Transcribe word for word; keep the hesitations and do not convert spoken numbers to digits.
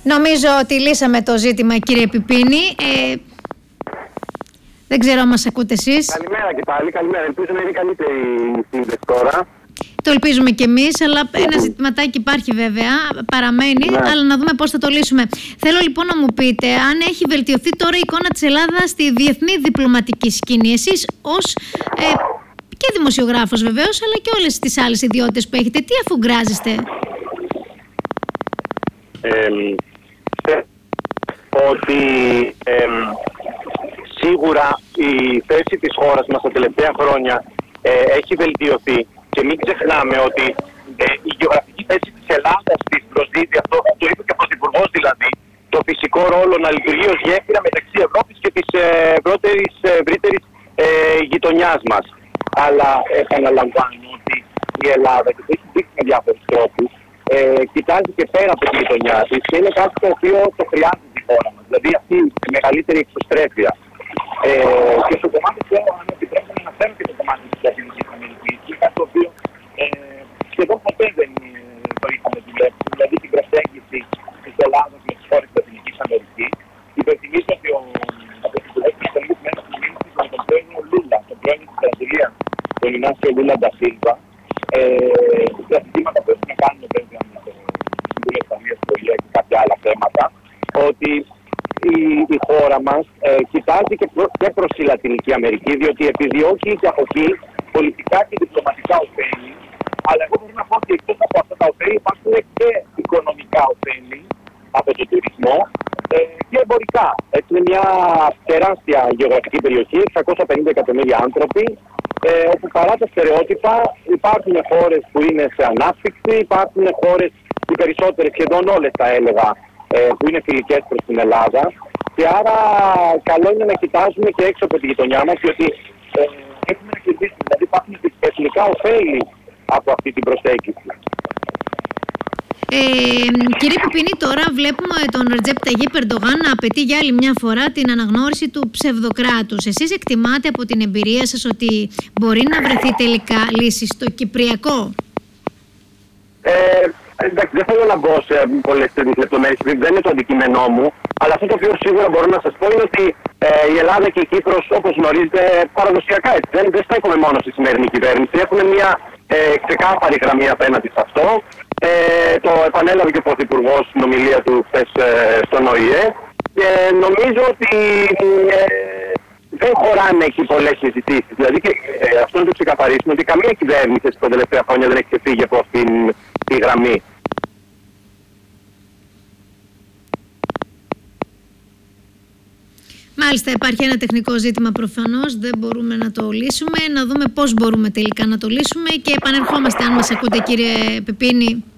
Νομίζω ότι λύσαμε το ζήτημα, κύριε Πιπίνη. Ε, δεν ξέρω αν μας ακούτε εσείς. Καλημέρα και πάλι, καλημέρα. Ελπίζω να είναι καλύτερη η σύνδεση τώρα. Το ελπίζουμε κι εμείς, αλλά ένα ζητηματάκι υπάρχει βέβαια, παραμένει, ναι. Αλλά να δούμε πώς θα το λύσουμε. Θέλω λοιπόν να μου πείτε αν έχει βελτιωθεί τώρα η εικόνα της Ελλάδας στη διεθνή διπλωματική σκηνή. Εσείς ως ε, και δημοσιογράφος βεβαίως, αλλά και όλες τις άλλες ιδιότητες που έχετε, τι αφουγκράζεστε? Ε, ότι ε, σίγουρα η θέση της χώρας μας τα τελευταία χρόνια ε, έχει βελτιωθεί. Και μην ξεχνάμε ότι ε, η γεωγραφική θέση της Ελλάδας της προσδίδει, αυτό το είπε και ο Πρωθυπουργός δηλαδή, το φυσικό ρόλο να λειτουργεί ως γέφυρα μεταξύ Ευρώπης και της ε, ευρύτερης ε, γειτονιάς μας. Αλλά επαναλαμβάνω ότι η Ελλάδα, και το έχει δείξει με διάφορους τρόπους, ε, κοιτάζει και πέρα από τη γειτονιά της και είναι κάτι το οποίο το χρειάζεται η χώρα μας. Δηλαδή αυτή η μεγαλύτερη εξωστρέφεια. Ε, και στο κομμάτι του, αν επιτρέπετε να αναφέρω και το κομμάτι της Λατινικής Αμερικής, κάτι το οποίο ε, σχεδόν ποτέ δεν το είχαμε δουλέψει, δηλαδή την προσέγγιση της Ελλάδας με τις χώρες της Λατινικής Αμερικής. Υπενθυμίζω ότι ο Πρωθυπουργός της Ιταλίας με ένα συνομίληση με τον πρόεδρο Λούλα, τον πρόεδρο της Βραζιλίας, τον Ινάσιο Λούλα ντα Σίλβα, τα ζητήματα που έχουν να κάνουν βέβαια με το Συμβούλιο Ασφαλείας του ΟΗΕ και κάποια άλλα θέματα, ότι η, η χώρα μας ε, κοιτάζει και, προ, και προς τη Λατινική Αμερική, διότι επιδιώκει και από εκεί πολιτικά και διπλωματικά ωφέλη. Αλλά εγώ μπορώ να πω ότι εκτός από αυτά τα ωφέλη υπάρχουν και οικονομικά ωφέλη από τον τουρισμό ε, και εμπορικά. Έτσι είναι μια τεράστια γεωγραφική περιοχή, εξακόσια πενήντα εκατομμύρια άνθρωποι, ε, όπου παρά τα στερεότυπα υπάρχουν χώρες που είναι σε ανάπτυξη, υπάρχουν χώρες, οι περισσότερες, σχεδόν όλες τα έλεγα, που είναι φιλικές προς την Ελλάδα, και άρα καλό είναι να κοιτάζουμε και έξω από τη γειτονιά μας, διότι ε, έχουμε να κερδίσουμε, δηλαδή υπάρχουν εθνικά ωφέλη από αυτή την προσέγγιση. Ε, κύριε Πιπίνη, τώρα βλέπουμε τον Ρετζέπ Ταγίπ Ερντογάν να απαιτεί για άλλη μια φορά την αναγνώριση του ψευδοκράτους. Εσείς εκτιμάτε από την εμπειρία σας ότι μπορεί να βρεθεί τελικά λύση στο Κυπριακό? Ε, εντάξει, δεν θέλω να μπω σε πολλές τέτοιες λεπτομέρειες, δεν είναι το αντικείμενό μου, αλλά αυτό το οποίο σίγουρα μπορώ να σας πω είναι ότι ε, η Ελλάδα και η Κύπρος, όπως γνωρίζετε, παραδοσιακά έτσι, δεν, δεν στέκουμε μόνο στη σημερινή κυβέρνηση. Έχουν μια ε, ξεκάθαρη γραμμή απέναντι σε αυτό. Ε, το επανέλαβε και ο Πρωθυπουργός στην ομιλία του χθες ε, στον ΟΗΕ, και νομίζω ότι ε, δεν χωράνε εκεί πολλές συζητήσεις. Δηλαδή, και, ε, αυτό να το ξεκαθαρίσουμε, ότι καμία κυβέρνηση τα τελευταία χρόνια δεν έχει ξεφύγει από αυτήν τη γραμμή. Μάλιστα, υπάρχει ένα τεχνικό ζήτημα προφανώς, δεν μπορούμε να το λύσουμε. Να δούμε πώς μπορούμε τελικά να το λύσουμε και επανερχόμαστε αν μας ακούτε, κύριε Πιπίνη.